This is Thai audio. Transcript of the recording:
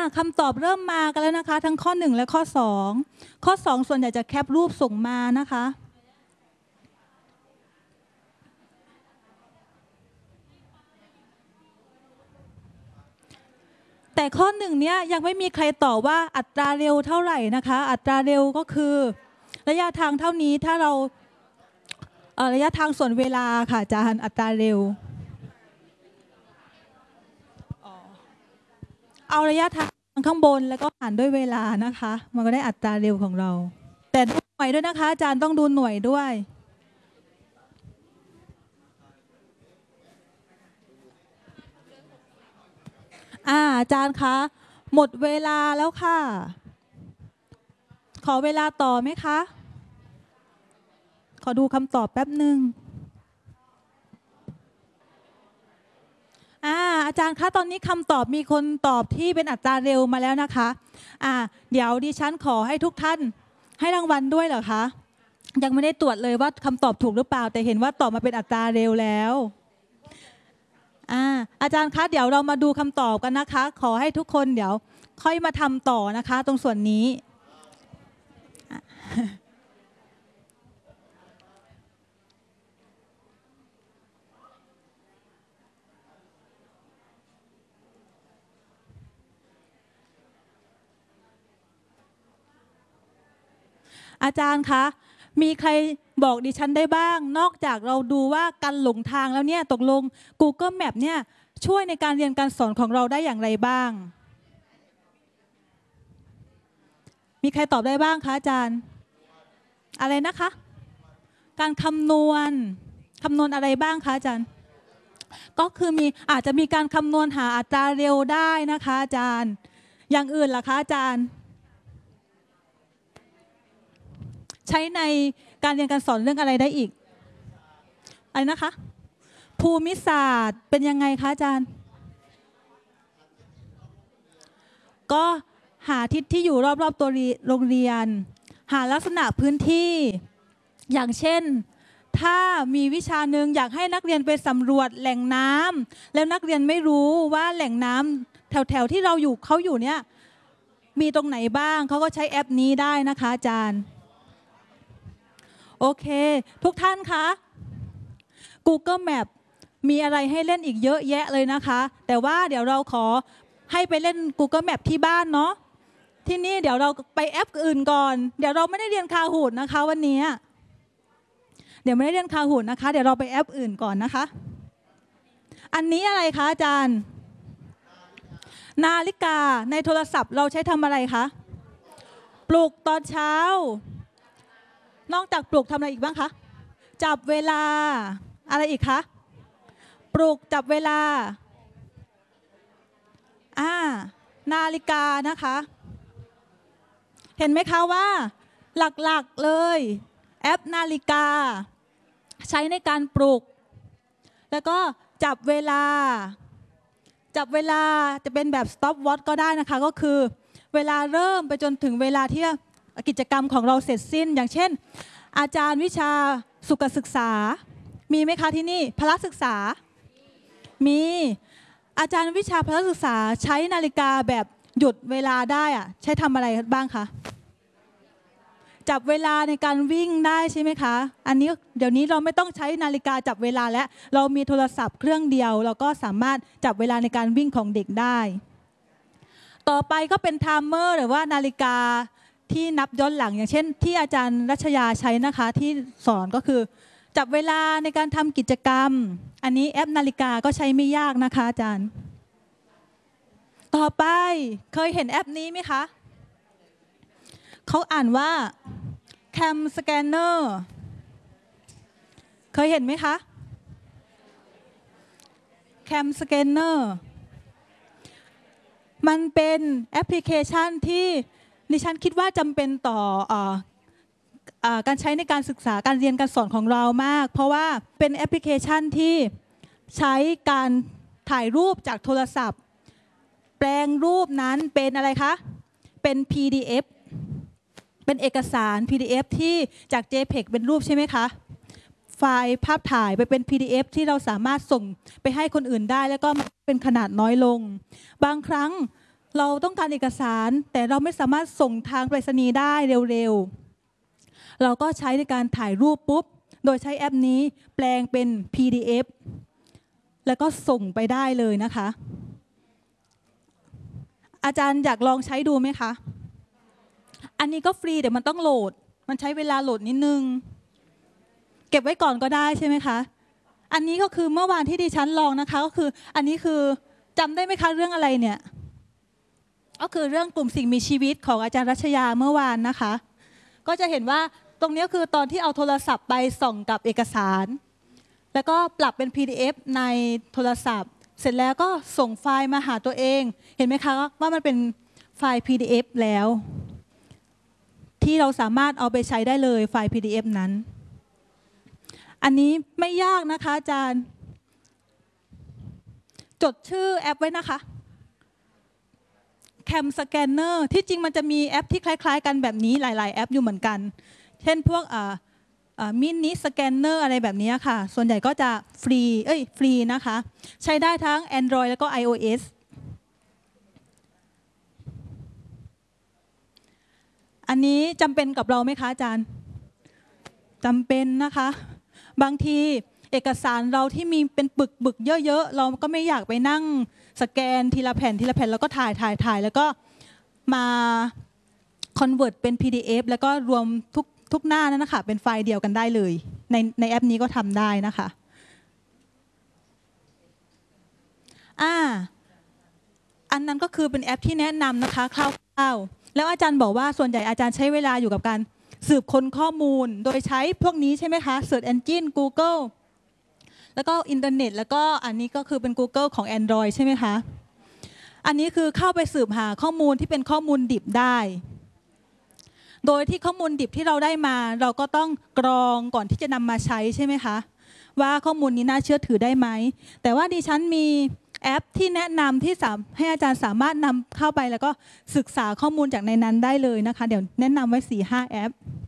คำตอบเริ่มมากันแล้วนะคะทั้งข้อ1และข้อ2ข้อ2ส่วนใหญ่จะแคปรูปส่งมานะคะแต่ข้อ1เนี้ยยังไม่มีใครตอบว่าอัตราเร็วเท่าไหร่นะคะอัตราเร็วก็คือระยะทางเท่านี้ถ้าเราระยะทางส่วนเวลาค่ะอาจารย์อัตราเร็วเอาระยะทางข้างบนแล้วก็หารด้วยเวลานะคะมันก็ได้อัตราเร็วของเราแต่ดูหน่วยด้วยนะคะอาจารย์ต้องดูหน่วยด้วยอาจารย์คะหมดเวลาแล้วค่ะขอเวลาต่อไหมคะขอดูคำตอบแป๊บหนึ่งอาจารย์คะตอนนี้คำตอบมีคนตอบที่เป็นอัตราเร็วมาแล้วนะคะเดี๋ยวดิฉันขอให้ทุกท่านให้รางวัลด้วยเหรอคะยังไม่ได้ตรวจเลยว่าคำตอบถูกหรือเปล่าแต่เห็นว่าตอบมาเป็นอัตราเร็วแล้วอาจารย์คะเดี๋ยวเรามาดูคำตอบกันนะคะขอให้ทุกคนเดี๋ยวค่อยมาทำต่อนะคะตรงส่วนนี้อาจารย์คะมีใครบอกดิฉันได้บ้างนอกจากเราดูว่าการหลงทางแล้วเนี่ยตกลง Google Map เนี่ยช่วยในการเรียนการสอนของเราได้อย่างไรบ้างมีใครตอบได้บ้างคะอาจารย์อะไรนะคะการคำนวณอะไรบ้างคะอาจารย์ก็คืออาจจะมีการคำนวณหาอัตราเร็วได้นะคะอาจารย์อย่างอื่นล่ะคะอาจารย์ใช้ในการเรียนการสอนเรื่องอะไรได้อีกอะไรนะคะภูมิศาสตร์เป็นยังไงคะอาจารย์ก็หาทิศที่อยู่รอบๆตัวโรงเรียนหาลักษณะพื้นที่อย่างเช่นถ้ามีวิชาหนึ่งอยากให้นักเรียนไปสำรวจแหล่งน้ำแล้วนักเรียนไม่รู้ว่าแหล่งน้ำแถวๆที่เขาอยู่เนี่ยมีตรงไหนบ้างเขาก็ใช้แอปนี้ได้นะคะอาจารย์โอเคทุกท่านคะ Google Map มีอะไรให้เล่นอีกเยอะแยะเลยนะคะแต่ว่าเดี๋ยวเราขอให้ไปเล่น Google Map ที่บ้านเนาะที่นี่เดี๋ยวเราไปแอปอื่นก่อนเดี๋ยวเราไม่ได้เรียนคาฮูดนะคะวันนี้เดี๋ยวไม่ได้เรียนคาฮูดนะคะเดี๋ยวเราไปแอปอื่นก่อนนะคะอันนี้อะไรคะอาจารย์นาฬิกาในโทรศัพท์เราใช้ทำอะไรคะปลุกตอนเช้านอกจากปลุกทำอะไรอีกบ้างคะจับเวลาอะไรอีกคะปลุกจับเวลานาฬิกานะคะเห็นไหมคะว่าหลักๆเลยแอปนาฬิกาใช้ในการปลุกแล้วก็จับเวลาจะเป็นแบบ stop watch ก็ได้นะคะก็คือเวลาเริ่มไปจนถึงเวลาที่กิจกรรมของเราเสร็จสิ้นอย่างเช่นอาจารย์วิชาสุขศึกษามีไหมคะที่นี่พละศึกษามีอาจารย์วิชาพละศึกษาใช้นาฬิกาแบบหยุดเวลาได้ใช้ทำอะไรบ้างคะจับเวลาในการวิ่งได้ใช่ไหมคะอันนี้เดี๋ยวนี้เราไม่ต้องใช้นาฬิกาจับเวลาแล้วเรามีโทรศัพท์เครื่องเดียวเราก็สามารถจับเวลาในการวิ่งของเด็กได้ต่อไปก็เป็นไทม์เมอร์หรือว่านาฬิกาที่นับย้อนหลังอย่างเช่นที่อาจารย์รัชยาใช้นะคะที่สอนก็คือจับเวลาในการทำกิจกรรมอันนี้แอปนาฬิกาก็ใช้ไม่ยากนะคะอาจารย์ต่อไปเคยเห็นแอปนี้ไหมคะเขาอ่านว่า Cam Scanner เคยเห็นไหมคะ Cam Scanner มันเป็นแอปพลิเคชันที่ดิฉันคิดว่าจำเป็นต่อการใช้ในการศึกษาการเรียนการสอนของเรามากเพราะว่าเป็นแอปพลิเคชันที่ใช้การถ่ายรูปจากโทรศัพท์แปลงรูปนั้นเป็นอะไรคะเป็น PDF เป็นเอกสาร PDF ที่จาก JPEG เป็นรูปใช่ไหมคะไฟล์ภาพถ่ายไปเป็น PDF ที่เราสามารถส่งไปให้คนอื่นได้แล้วก็เป็นขนาดน้อยลงบางครั้งเราต้องการเอกสารแต่เราไม่สามารถส่งทางไปรษณีย์ได้เร็วๆเราก็ใช้ในการถ่ายรูปปุ๊บโดยใช้แอปนี้แปลงเป็น PDF แล้วก็ส่งไปได้เลยนะคะอาจารย์อยากลองใช้ดูไหมคะอันนี้ก็ฟรีแต่มันต้องโหลดมันใช้เวลาโหลดนิดนึงเก็บไว้ก่อนก็ได้ใช่ไหมคะอันนี้ก็คือเมื่อวานที่ดิฉันลองนะคะก็คืออันนี้คือจำได้ไหมคะเรื่องอะไรเนี่ยก็คือเรื่องกลุ่มสิ่งมีชีวิตของอาจารย์รัชยาเมื่อวานนะคะก็จะเห็นว่าตรงนี้คือตอนที่เอาโทรศัพท์ไปส่องกับเอกสารแล้วก็ปรับเป็น PDF ในโทรศัพท์เสร็จแล้วก็ส่งไฟล์มาหาตัวเองเห็นไหมคะว่ามันเป็นไฟล์ PDF แล้วที่เราสามารถเอาไปใช้ได้เลยไฟล์ PDF นั้นอันนี้ไม่ยากนะคะอาจารย์จดชื่อแอปไว้นะคะแคมสแกนเนอร์ที่จริงมันจะมีแอปที่คล้ายๆกันแบบนี้หลายๆแอปอยู่เหมือนกันเช่นพวกมินิสแกนเนอร์อะไรแบบนี้ค่ะส่วนใหญ่ก็จะฟรีนะคะใช้ได้ทั้ง Android แล้วก็ iOS อันนี้จำเป็นกับเราไหมคะอาจารย์จำเป็นนะคะบางทีเอกสารเราที่มีเป็นปึกเยอะๆเราก็ไม่อยากไปนั่งสแกนทีละแผ่นแล้วก็ถ่ายแล้วก็มา convert เป็น PDF แล้วก็รวมทุกหน้านั่นนะคะเป็นไฟล์เดียวกันได้เลยในแอปนี้ก็ทำได้นะคะอันนั้นก็คือเป็นแอปที่แนะนำนะคะคร่าวๆแล้วอาจารย์บอกว่าส่วนใหญ่อาจารย์ใช้เวลาอยู่กับการสืบค้นข้อมูลโดยใช้พวกนี้ใช่ไหมคะ Search Engine Google แล้วก็อินเทอร์เน็ตแล้วก็อันนี้ก็คือเป็น Google ของ Android ใช่ไหมคะอันนี้คือเข้าไปสืบหาข้อมูลที่เป็นข้อมูลดิบได้โดยที่ข้อมูลดิบที่เราได้มาเราก็ต้องกรองก่อนที่จะนำมาใช้ใช่ไหมคะว่าข้อมูลนี้น่าเชื่อถือได้ไหมแต่ว่าดิฉันมีแอปที่แนะนำที่ให้อาจารย์สามารถนำเข้าไปแล้วก็ศึกษาข้อมูลจากในนั้นได้เลยนะคะเดี๋ยวแนะนำไว้ 4-5 แอป